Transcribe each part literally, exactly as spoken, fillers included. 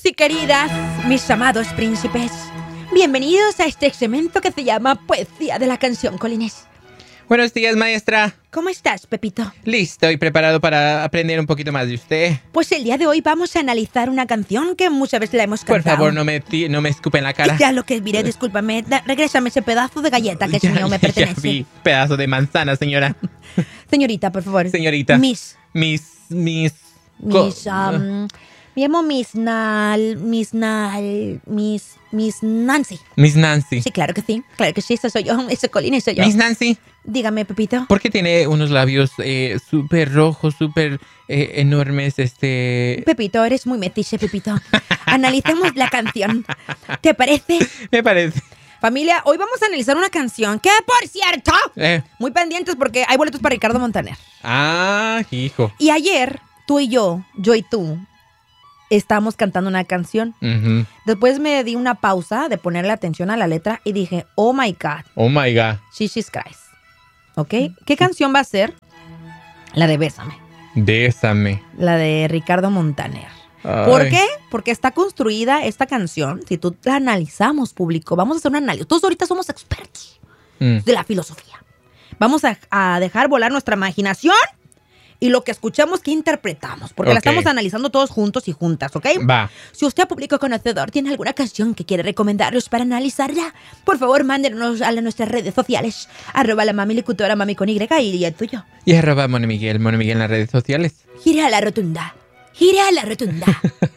y queridas, mis amados príncipes, bienvenidos a este segmento que se llama Poesía de la Canción Colines. Buenos días, maestra. ¿Cómo estás, Pepito? Listo y preparado para aprender un poquito más de usted. Pues el día de hoy vamos a analizar una canción que muchas veces la hemos cantado. Por favor, no me, no me escupe en la cara. Ya lo que diré, discúlpame. Da, regrésame ese pedazo de galleta que ya, es mío, me ya, pertenece. Ya vi, pedazo de manzana, señora. Señorita, por favor. Señorita. Miss. Miss, Miss... Miss, um, me llamo Miss Nal, Miss Nal, Miss, Miss Nancy. Miss Nancy. Sí, claro que sí, claro que sí, eso soy yo, ese Colines soy yo. Miss Nancy. Dígame, Pepito. ¿Por qué tiene unos labios eh, súper rojos, súper eh, enormes, este...? Pepito, eres muy metiche, Pepito. Analicemos la canción. ¿Te parece? Me parece. Familia, hoy vamos a analizar una canción que, por cierto, Eh. muy pendientes porque hay boletos para Ricardo Montaner. Ah, hijo. Y ayer, tú y yo, yo y tú, estábamos cantando una canción. Uh-huh. Después me di una pausa de ponerle atención a la letra y dije, oh my God, Oh, my God. Jesus Christ. ¿Ok? ¿Qué canción va a ser? La de Bésame. Bésame. La de Ricardo Montaner. Ay. ¿Por qué? Porque está construida esta canción. Si tú la analizamos, público, vamos a hacer un análisis. Todos ahorita somos expertos Mm. de la filosofía. Vamos a, a dejar volar nuestra imaginación y lo que escuchamos que interpretamos. Porque la Ok. estamos analizando todos juntos y juntas, ¿ok? Va. Si usted, público conocedor, tiene alguna canción que quiere recomendarnos para analizarla, por favor, mándenos a la- nuestras redes sociales. Arroba la mami licutora, mami con Y y el tuyo. Y arroba Mono Miguel, Mono Miguel en las redes sociales. Gire a la rotunda. Gire a la rotunda.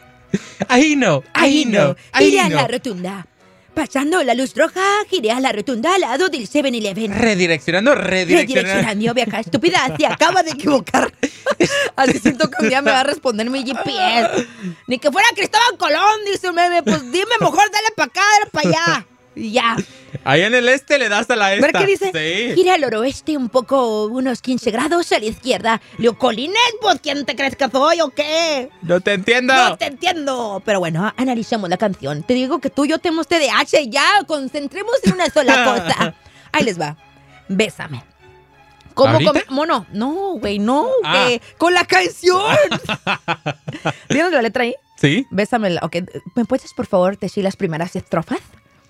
Ahí no, Ahí no, gire ahí a no. la rotunda. Pasando la luz roja, gire a la rotunda al lado del siete eleven. Redireccionando, redireccionando. Redireccionando, vieja estúpida, se acaba de equivocar. Así siento que un día me va a responder mi G P S. Ni que fuera Cristóbal Colón, dice un meme. Pues dime, mejor dale para acá, dale para allá. Y ya. Ahí en el este le das a la esta. ¿Ver qué dice? Sí. Gira al noroeste un poco, unos quince grados a la izquierda. Leo Colines, ¿vos quién te crees que soy o qué? No te entiendo. No te entiendo. Pero bueno, analicemos la canción. Te digo que tú y yo tenemos T D A H y ya. Concentremos en una sola cosa. Ahí les va. Bésame. ¿Cómo ¿Ahorita? come- Mono, no, güey, no, Ah. güey. Con la canción. ¿Tienes la letra ahí? ¿Sí? Bésame. la- Ok, ¿me puedes, por favor, decir las primeras estrofas?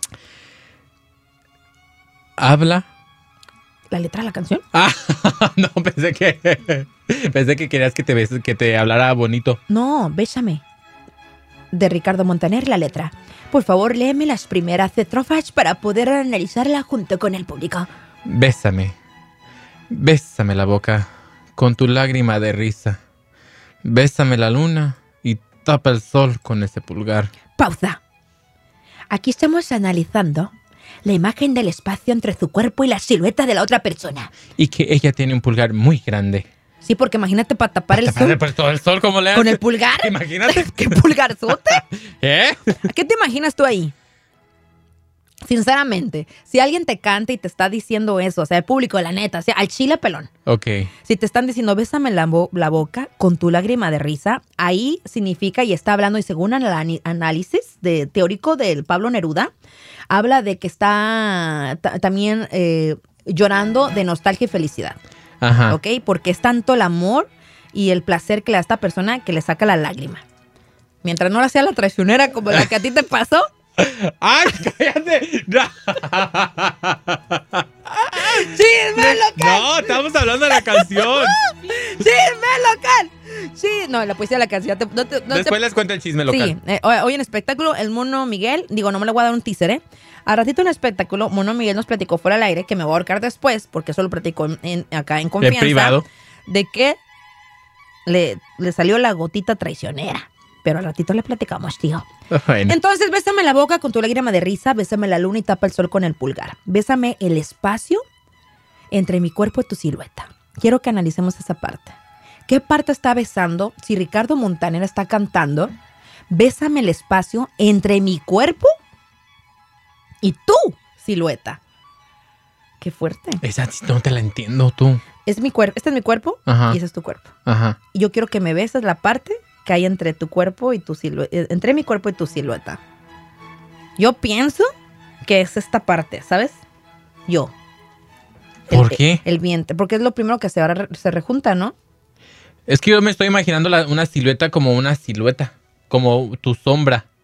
Habla. ¿La letra de la canción? Ah, no, pensé que pensé que querías que te bes- que te hablara bonito. No, Bésame. De Ricardo Montaner, la letra. Por favor, léeme las primeras estrofas para poder analizarla junto con el público. Bésame. Bésame la boca con tu lágrima de risa. Bésame la luna y tapa el sol con ese pulgar. Pausa. Aquí estamos analizando la imagen del espacio entre su cuerpo y la silueta de la otra persona. Y que ella tiene un pulgar muy grande. Sí, porque imagínate para tapar el Taparle, sol pues, todo el sol, ¿cómo le con hace? el pulgar. Imagínate. ¡Qué pulgarzote! ¿Eh? ¿Qué te imaginas tú ahí? Sinceramente, si alguien te canta y te está diciendo eso, o sea, el público, la neta, o sea, al chile pelón. Ok. Si te están diciendo, bésame la, bo- la boca con tu lágrima de risa, ahí significa y está hablando, y según el ani- análisis de, teórico del Pablo Neruda, habla de que está ta- también eh, llorando de nostalgia y felicidad, Ajá. ¿ok? Porque es tanto el amor y el placer que le da a esta persona que le saca la lágrima. Mientras no la sea la traicionera como la que a ti te pasó. ¡Ay, cállate! No. ¡Chisme local! No, estamos hablando de la canción. ¡Chisme local! Sí, no, la poesía de la canción. te- no te- no te- Después les cuento el chisme local. Sí, eh, hoy hoy en espectáculo, el Mono Miguel, digo, no me le voy a dar un teaser, ¿eh? A ratito en espectáculo, Mono Miguel nos platicó fuera del aire, que me voy a ahorcar después, porque eso lo platicó en, en- acá en confianza. En privado. De que le, le salió la gotita traicionera. Pero al ratito le platicamos, tío. Bueno. Entonces, bésame la boca con tu lágrima de risa, bésame la luna y tapa el sol con el pulgar. Bésame el espacio entre mi cuerpo y tu silueta. Quiero que analicemos esa parte. ¿Qué parte está besando? Si Ricardo Montaner está cantando, bésame el espacio entre mi cuerpo y tu silueta. Qué fuerte. Esa sí no te la entiendo tú. Es mi cuerpo, este es mi cuerpo Ajá. y ese es tu cuerpo. Ajá. Y yo quiero que me beses la parte que hay entre tu cuerpo y tu silueta, entre mi cuerpo y tu silueta. Yo pienso que es esta parte, ¿sabes? Yo. ¿Por el, qué? El vientre, porque es lo primero que se, ahora se rejunta, ¿no? Es que yo me estoy imaginando la- una silueta como una silueta, como tu sombra.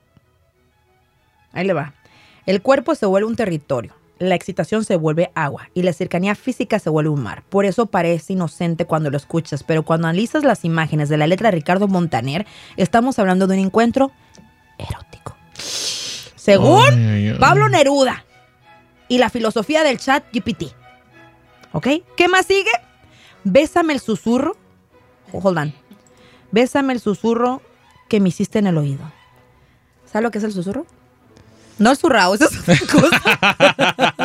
Ahí le va. El cuerpo se vuelve un territorio. La excitación se vuelve agua y la cercanía física se vuelve un mar. Por eso parece inocente cuando lo escuchas, pero cuando analizas las imágenes de la letra de Ricardo Montaner, estamos hablando de un encuentro erótico. Según Ay, ay, ay. Pablo Neruda y la filosofía del chat G P T. ¿Ok? ¿Qué más sigue? Bésame el susurro. Hold on. Bésame el susurro que me hiciste en el oído. ¿Sabes lo que es el susurro? No el zurrao, eso es otra cosa.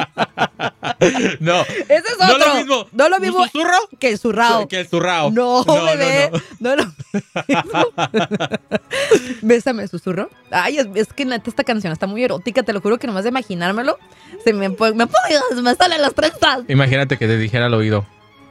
No. Ese es No otro. lo mismo. No lo mismo ¿Un susurro? que el zurrao. Que el zurrao. No, No, bebé. no, No, no. Bésame el susurro. Ay, es, es que neta esta canción está muy erótica, te lo juro que nomás de imaginármelo se me pone, me, pone- me salen las trenzas. Imagínate que te dijera al oído.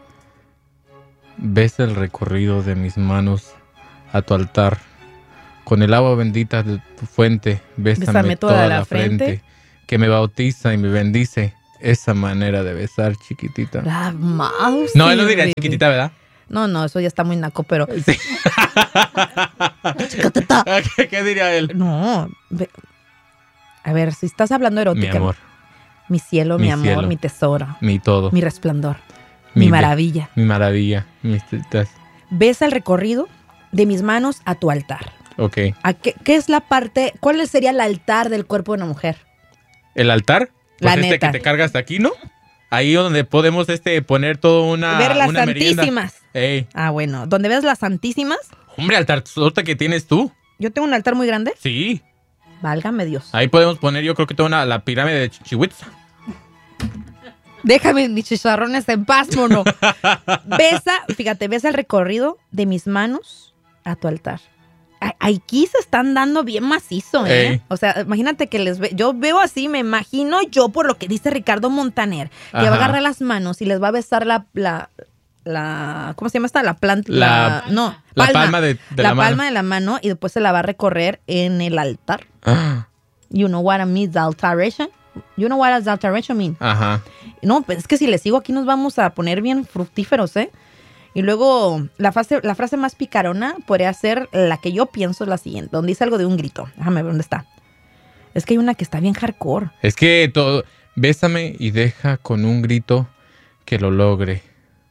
Ves el recorrido de mis manos a tu altar. Con el agua bendita de tu fuente, bésame, Bésame toda, la frente, que me bautiza y me bendice. Esa manera de besar, chiquitita. La mouse. No, él no diría chiquitita, ¿verdad? No, no, eso ya está muy naco, pero. Sí. Chiquitita. ¿Qué, qué diría él? No. ve- A ver, si estás hablando erótica. Mi amor, Mi cielo, mi, Mi amor, cielo. mi tesoro, mi todo, mi resplandor, mi, be- maravilla. mi maravilla, mis tetas. Besa el recorrido de mis manos a tu altar. Ok. ¿A qué, qué es la parte, cuál sería el altar del cuerpo de una mujer? ¿El altar? La Pues este neta. que te cargas aquí, ¿no? Ahí donde podemos este poner todo una Ver las una merienda. santísimas. Ey. Ah, bueno, donde ves las santísimas, Hombre, altar que tienes tú. yo tengo un altar muy grande. Sí. Válgame Dios. Ahí podemos poner, yo creo que toda una, la pirámide de Chichihuitza. Déjame mis chicharrones en paz, mono. Besa, fíjate, besa el recorrido de mis manos a tu altar. A- Aquí se están dando bien macizo, ¿eh? Ey. O sea, imagínate que les ve, yo veo así, me imagino yo por lo que dice Ricardo Montaner, que va a Ajá. agarrar las manos y les va a besar la, la, la ¿cómo se llama esta? La planta, La- no, La palma de, de la, la, palma mano. de la mano y después se la va a recorrer en el altar. Ah, You know what I mean, the alteration? You know what does the alteration mean? Ajá. No, pues es que si le sigo aquí nos vamos a poner bien fructíferos, ¿eh? Y luego la frase, la frase más picarona podría ser la que yo pienso es la siguiente, donde dice algo de un grito. Déjame ver dónde está. Es que hay una que está bien hardcore. Es que todo. Bésame y deja con un grito que lo logre.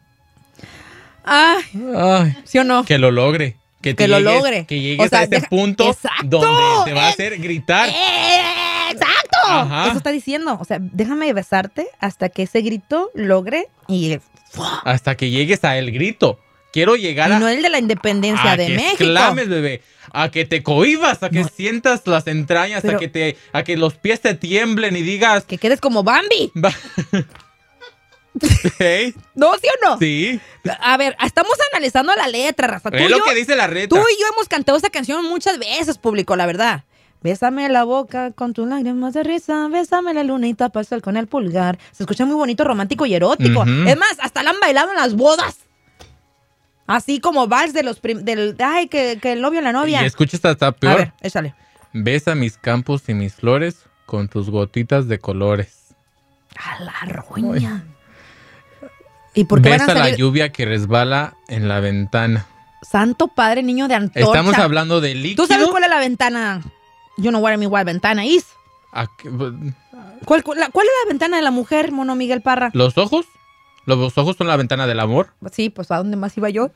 Ay, Ay, ¿sí o no? que lo logre. Que, te Que lo llegues- logre. Que llegues O sea, a ese deja- punto ¡Exacto! donde te va a Es- hacer gritar. ¡Eh, ¡Exacto! Ajá. Eso está diciendo. O sea, déjame besarte hasta que ese grito logre y, Hasta que llegues a el grito. Quiero llegar y a. no el de la independencia a de que México. exclames, bebé. A que te cohibas, a que No. sientas las entrañas, Pero- a que te, a que los pies te tiemblen y digas. Que quedes como Bambi. Va- ¿Eh? ¿No, sí o no? Sí. A ver, estamos analizando la letra, Rafa. Tú Es y lo yo- que dice la reta. Tú y yo hemos cantado esa canción muchas veces, público, la verdad. Bésame la boca con tus lágrimas de risa, bésame la luna y tapa el sol con el pulgar. Se escucha muy bonito, romántico y erótico. Ujú. Es más, hasta la han bailado en las bodas. Así como vals de los prim- del ay, que, que el novio y la novia. Y escucha hasta A peor. ver, échale. Besa mis campos y mis flores con tus gotitas de colores. A la roña. ¿Y por qué van Besa a la salir? lluvia que resbala en la ventana. Santo Padre, niño de antorcha. Estamos hablando de líquido. ¿Tú sabes cuál es la ventana? You know what I mean, what ventana is. ¿A qué- ¿Cuál, cuál, la- cuál es la ventana de la mujer, mono Miguel Parra? ¿Los ojos? ¿Los ojos son la ventana del amor? Sí, pues ¿a dónde más iba yo?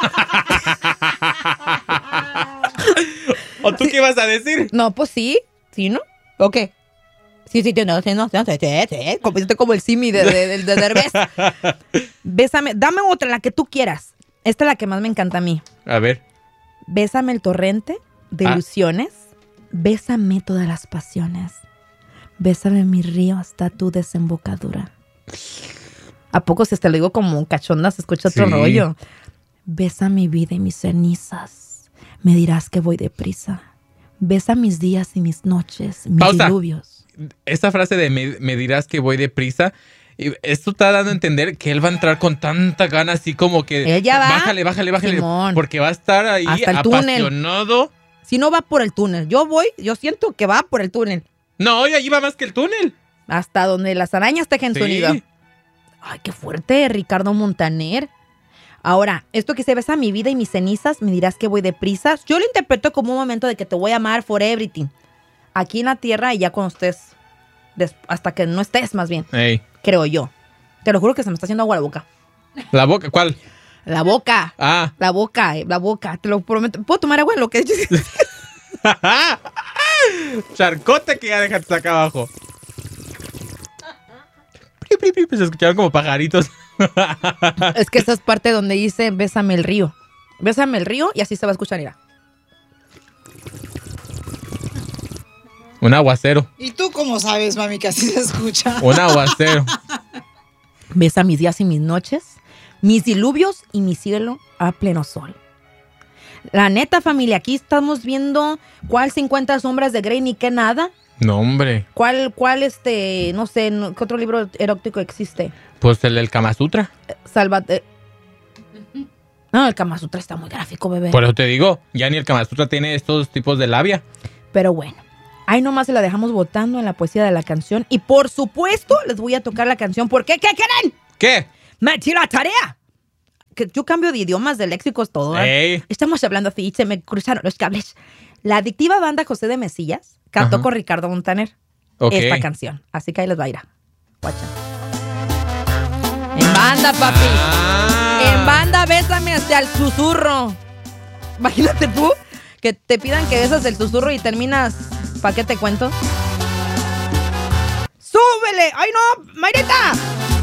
¿O tú qué ibas a decir? No, pues sí, sí, ¿no? ¿O qué? Sí, sí, no, sí, no, sí, sí, sí, sí. Como, estoy como el simi de, de, de, de Derbez. Bésame, dame otra, la que tú quieras. Esta es la que más me encanta a mí. A ver. Bésame el torrente de Ah. ilusiones. Bésame todas las pasiones. Bésame mi río hasta tu desembocadura. ¿A poco si te lo digo como cachonda se escucha otro Sí. rollo? Besa mi vida y mis cenizas. Me dirás que voy deprisa. Besa mis días y mis noches, mis Pausa. diluvios. Esta frase de me, me dirás que voy deprisa, y esto está dando a entender que él va a entrar con tanta gana, así como que Él ya va. bájale, bájale, bájale, Simón. porque va a estar ahí Hasta el túnel. apasionado. Si no va por el túnel, yo voy, yo siento que va por el túnel. No, y allí va más que el túnel. Hasta donde las arañas tejen su Sí. nido. Ay, qué fuerte, Ricardo Montaner. Ahora, esto que se besa mi vida y mis cenizas, me dirás que voy deprisa. Yo lo interpreto como un momento de que te voy a amar for everything. aquí en la tierra y ya cuando estés, des- hasta que no estés más bien, Ey. creo yo. Te lo juro que se me está haciendo agua la boca. ¿La boca? ¿Cuál? La boca. Ah. La boca, eh, la boca, te lo prometo. ¿Puedo tomar agua en lo que Charcote que ya dejaste acá abajo. Se escucharon como pajaritos. Es que esta es parte donde dice bésame el río. Bésame el río y así se va a escuchar, mira. Un aguacero. ¿Y tú cómo sabes, mami, que así se escucha? Un aguacero. Besa mis días y mis noches, mis diluvios y mi cielo a pleno sol. La neta, familia, aquí estamos viendo cuál cincuenta sombras de Grey ni qué nada. No, hombre. ¿Cuál, cuál, este, no sé, no- qué otro libro erótico existe? Pues el del Kama Sutra. Salvate. No, el Kama Sutra está muy gráfico, bebé. Por eso te digo, ya ni el Kama Sutra tiene estos tipos de labia. Pero bueno, ahí nomás se la dejamos votando en la poesía de la canción. Y por supuesto, les voy a tocar la canción. ¿Por qué? ¿Qué quieren? ¿Qué? ¡Me eché la tarea! Que yo cambio de idiomas, de léxicos, todo. ¿eh? Ey. Estamos hablando así, se me cruzaron los cables. La adictiva banda José de Mesillas cantó Ajá. con Ricardo Montaner Ok. esta canción. Así que ahí les va a ir. Guacha. En banda, papi. Ah. En banda, bésame hasta el susurro. Imagínate tú que te pidan que besas el susurro y terminas. ¿Para qué te cuento? ¡Súbele! ¡Ay, no! ¡Mayrita!